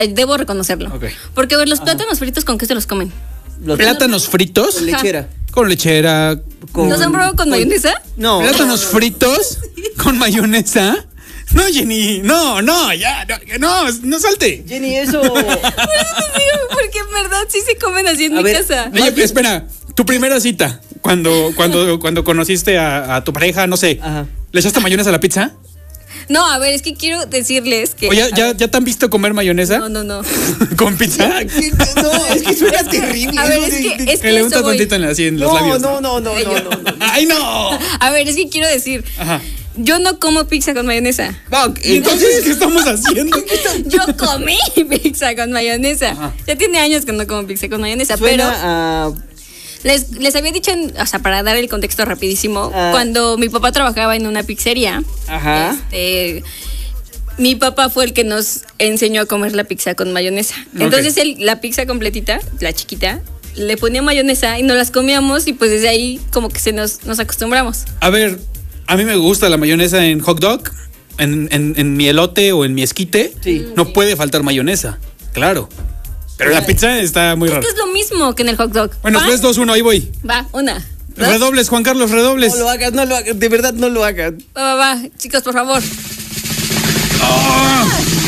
Debo reconocerlo. Ok. Porque los plátanos fritos, ¿con qué se los comen? ¿Plátanos fritos? Con lechera. Con lechera. ¿Los han probado con mayonesa? No. ¿Plátanos fritos con mayonesa? No, Jenny, no, ya, no salte. Jenny, eso. Por eso te digo, porque en verdad sí se comen así en A mi ver, casa. Oye, espera, tu primera cita, cuando conociste a tu pareja, no sé, Ajá. ¿le echaste mayonesa a la pizza? No, a ver, es que quiero decirles que... ¿O ya te han visto comer mayonesa? No. ¿Con pizza? No, es que suena terrible. A ver, es que Le eso untas voy. tantito así en los No, labios. no. ¡Ay, no! A ver, es que quiero decir... Ajá. Yo no como pizza con mayonesa. No, Entonces, ¿qué estamos haciendo? Yo comí pizza con mayonesa. Ajá. Ya tiene años que no como pizza con mayonesa, suena pero a... les había dicho, o sea, para dar el contexto rapidísimo, cuando mi papá trabajaba en una pizzería, Ajá. mi papá fue el que nos enseñó a comer la pizza con mayonesa. Entonces la pizza completita, la chiquita, le ponía mayonesa y nos las comíamos y pues desde ahí como que nos acostumbramos. A ver, a mí me gusta la mayonesa en hot dog, en mi elote o en mi esquite. Sí. No puede faltar mayonesa, claro. Pero la pizza está muy rara. Es lo mismo que en el hot dog. Bueno, ¿Va? 3, 2, 1, ahí voy. Va, 1, 2. Redobles, Juan Carlos, redobles. No lo hagas, de verdad no lo hagas. Va. Chicos, por favor. ¡Ah!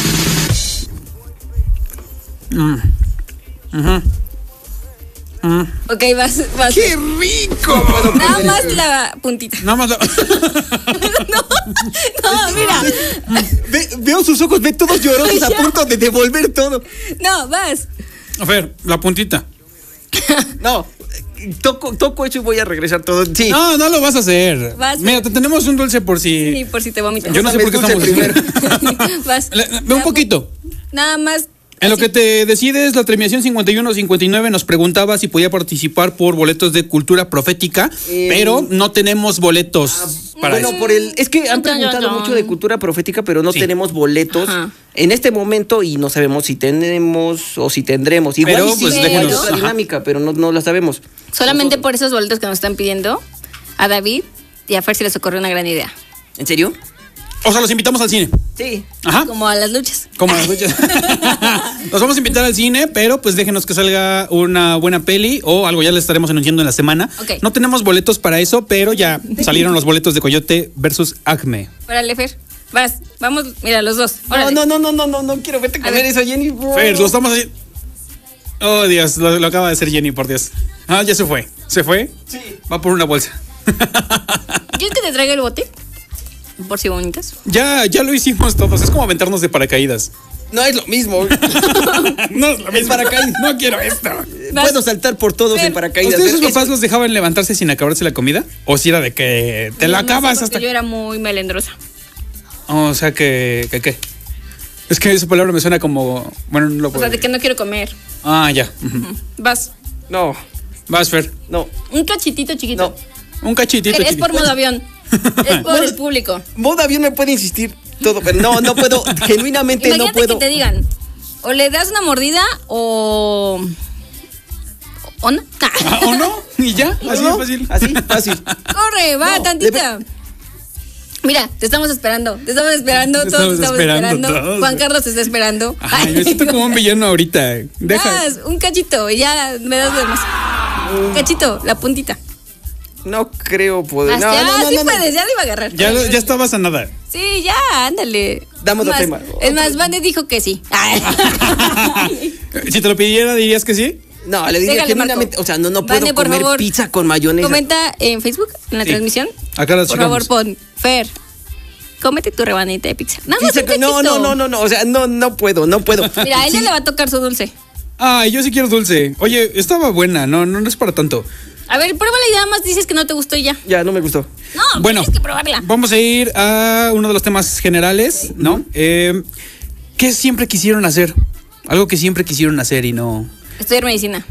Ok, vas. ¡Qué rico! Nada más la puntita. Nada más No, mira. Veo sus ojos, ve todos llorosos a Ya. punto de devolver todo. No, vas. A ver, la puntita. No, toco eso y voy a regresar todo. Sí. No lo vas a hacer. Vas. Mira, te tenemos un dulce por si... Sí, por si te vomitas. Yo no sé por qué Dulce estamos... primero. Vas. Ve un poquito. Nada más. En lo así. que te decides, la terminación 51-59 nos preguntaba si podía participar por boletos de cultura profética, pero no tenemos boletos para Bueno, eso. es que han preguntado mucho de cultura profética, pero no Sí. tenemos boletos Ajá. en este momento y no sabemos si tenemos o si tendremos. Igual Pero, y sí, pues, igual déjenos, otra ajá. dinámica, pero no la sabemos. Solamente por esos boletos que nos están pidiendo, a David y a Fer se les ocurrió una gran idea. ¿En serio? O sea, los invitamos al cine. Sí. Ajá. Como a las luchas. Como las luchas. Los vamos a invitar al cine, pero pues déjenos que salga una buena peli o algo, ya les estaremos anunciando en la semana. Ok. No tenemos boletos para eso, pero ya salieron los boletos de Coyote versus Acme. Órale, Fer. Vas. Vamos, mira, los dos. Órale. No quiero verte A comer ver. eso, Jenny. Fer, lo estamos haciendo. Oh, Dios, lo acaba de hacer Jenny, por Dios. Ah, ya se fue. ¿Se fue? Sí. Va por una bolsa. ¿Quieres que te traiga el bote? Por si vomitas. Ya lo hicimos todos. Es como aventarnos de paracaídas. No es lo mismo. No es lo mismo. paracaídas. No quiero esto. Puedo saltar por todos Fer, en paracaídas. ¿Ustedes sus Eso- papás los dejaban levantarse sin acabarse la comida? ¿O si era de que te la No sé, acabas porque hasta yo era muy melendrosa. O sea que ¿qué? Es que esa palabra me suena como... Bueno, no lo O puedo... sea, de que no quiero comer. Ah, ya. Ujú. Vas. No, Vas, Fer. no. Un cachitito chiquito. No. Un cachitito. Es por modo avión. Es por el público. Modo avión me puede insistir todo, pero no puedo. Genuinamente Imagínate no puedo. que te digan, o le das una mordida o no. Ah, ¿o no? ¿Y ya? Así ¿No? de fácil. Así, fácil. Corre, va, No, tantita. Mira, te estamos esperando. Todos te estamos esperando. todos. Juan Carlos te está esperando. Ay, me siento como un villano ahorita. Deja. Vas, un cachito y ya me das de más. Un cachito, la puntita. No creo poder. Vas, No, ya, no, sí no, no. puedes, ya le iba a agarrar. Ya estabas a nada. Sí, ya, ándale. Dame otro Es tema. más, es más, Vane dijo que sí. Si te lo pidiera, ¿dirías que sí? No, le diría Déjale, genuinamente. Marco. O sea, no puedo Vane, por comer favor, pizza con mayonesa. Comenta en Facebook, en la Sí. transmisión. Acá las Por checamos. favor, pon Fer. Cómete tu rebanita de pizza. Nada más Pizza un con- cachito. no. O sea, no puedo. Mira, a ella Sí. le va a tocar su dulce. Ay, yo sí quiero dulce. Oye, estaba buena, no es para tanto. A ver, pruébala y nada más dices que no te gustó y ya. Ya, no me gustó. No, Bueno, tienes que probarla. vamos a ir a uno de los temas generales, ¿no? ¿Qué siempre quisieron hacer? Algo que siempre quisieron hacer y no... Estudiar medicina.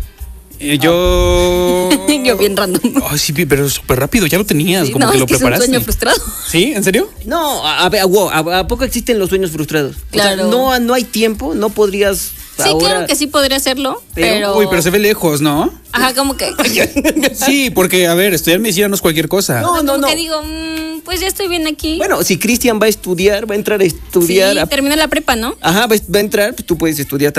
Yo... Yo bien random. Ay, sí, pero súper rápido, ya lo tenías, como No, que es lo que es un preparaste. sueño frustrado. ¿Sí? ¿En serio? No, a ver, wow, ¿a poco existen los sueños frustrados? Claro. O sea, no hay tiempo, no podrías. Sí, ahora... claro que sí podría hacerlo, pero... Uy, pero se ve lejos, ¿no? Ajá, como que... Sí, porque, a ver, estudiar medicina no es cualquier cosa. No, como que digo, pues ya estoy bien aquí. Bueno, si Cristian va a estudiar, va a entrar a estudiar. sí, termina la prepa, ¿no? Ajá, va a entrar, pues tú puedes estudiar también.